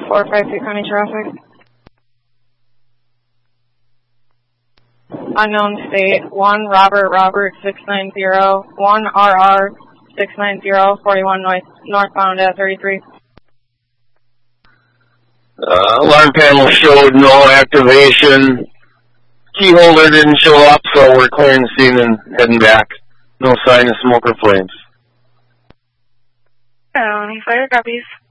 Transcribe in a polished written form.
452 County Traffic. Unknown state, 1 Robert 690, 1 RR 690, 41 northbound at 33. Alarm panel showed no activation. Key holder didn't show up, so we're clearing the scene and heading back. No sign of smoke or flames. Fire copies.